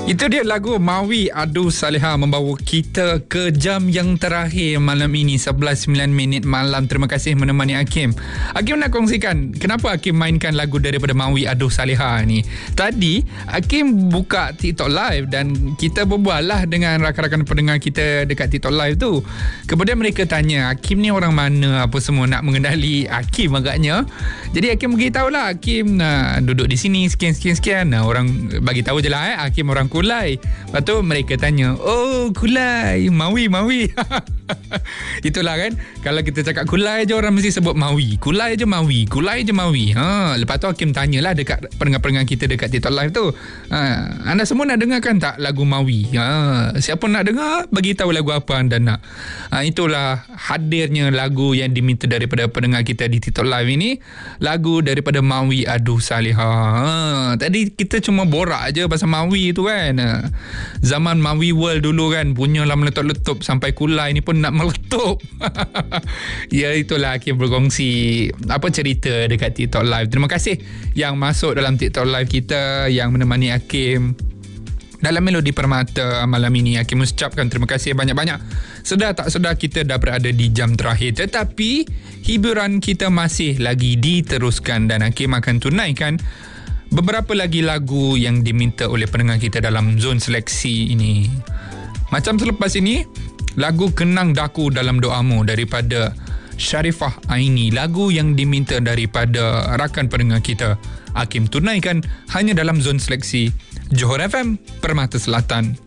Itu dia lagu Mawi Adu Saleha membawa kita ke jam yang terakhir malam ini 11:09 malam. Terima kasih menemani Hakim. Hakim nak kongsikan kenapa Hakim mainkan lagu daripada Mawi Adu Saleha ni. Tadi Hakim buka TikTok Live dan kita berbual lah dengan rakan-rakan pendengar kita dekat TikTok Live tu. Kemudian mereka tanya Hakim ni orang mana, apa semua, nak mengenali Hakim agaknya. Jadi Hakim beritahu lah Hakim duduk di sini sekian. Orang bagi tahu je lah Hakim orang Kulai. Lepas tu mereka tanya, oh Kulai, Mawi. Itulah kan, kalau kita cakap Kulai je orang mesti sebut Mawi. Kulai je Mawi. Lepas tu Hakim tanyalah dekat pendengar-pendengar kita dekat TikTok Live tu, anda semua nak dengarkan tak lagu Mawi? Siapa nak dengar, bagi tahu lagu apa anda nak. Itulah hadirnya lagu yang diminta daripada pendengar kita di TikTok Live ini, lagu daripada Mawi Adu Saleha. Tadi kita cuma borak je pasal Mawi tu kan. Zaman Mawi World dulu kan, punyalah meletup-letup sampai Kulai ni pun nak meletup. Ya, itulah Hakim berkongsi apa cerita dekat TikTok Live. Terima kasih yang masuk dalam TikTok Live kita, yang menemani Hakim dalam Melodi Permata malam ini. Hakim ucapkan terima kasih banyak-banyak. Sedar tak sedar kita dah berada di jam terakhir, tetapi hiburan kita masih lagi diteruskan dan Hakim akan tunaikan beberapa lagi lagu yang diminta oleh pendengar kita dalam zon seleksi ini. Macam selepas ini, lagu Kenang Daku Dalam Doamu daripada Sharifah Aini, lagu yang diminta daripada rakan pendengar kita. Hakim tunaikan hanya dalam zon seleksi Johor FM Permata Selatan.